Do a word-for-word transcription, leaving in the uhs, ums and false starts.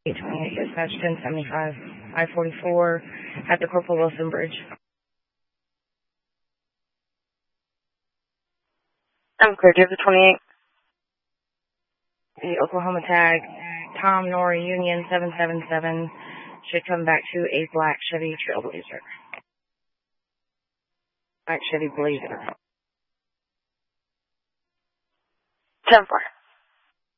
eight twenty-eight, dispatch ten seventy-five, I forty-four at the Corporal Wilson Bridge. I'm clear. Do you have the twenty-eight? The Oklahoma tag, Tom Nora Union seven seven seven, should come back to a black Chevy Trailblazer. Black Chevy Blazer. ten four.